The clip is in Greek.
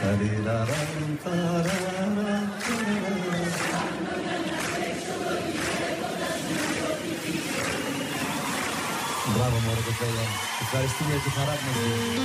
Μπράβο μωρέ κοπέλα. Ευχαριστούμε για τη χαρά που μας δίνει.